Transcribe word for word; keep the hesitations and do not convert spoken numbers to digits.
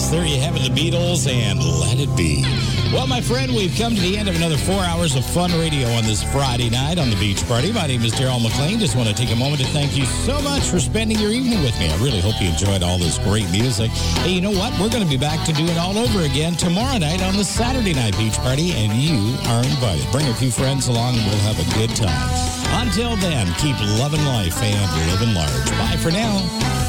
Yes, there you have it, the Beatles and Let It Be. Well, my friend, we've come to the end of another four hours of fun radio on this Friday night on the Beach Party. My name is Daryl McLean. Just want to take a moment to thank you so much for spending your evening with me. I really hope you enjoyed all this great music. Hey, you know what? We're going to be back to do it all over again tomorrow night on the Saturday Night Beach Party, and you are invited. Bring a few friends along and we'll have a good time. Until then, keep loving life and living large. Bye for now.